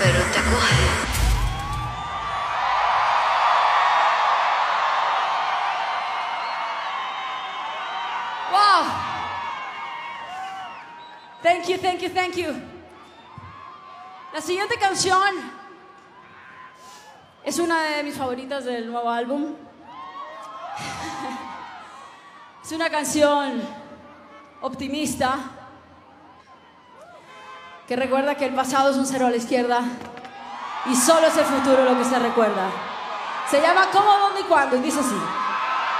Perotaco. Wow. Thank you, thank you, thank you. La siguiente canción es una de mis favoritas del nuevo álbum. Es una canción optimista que recuerda que el pasado es un cero a la izquierda y solo es el futuro lo que se recuerda. Se llama ¿Cómo, dónde y cuándo? Y dice así.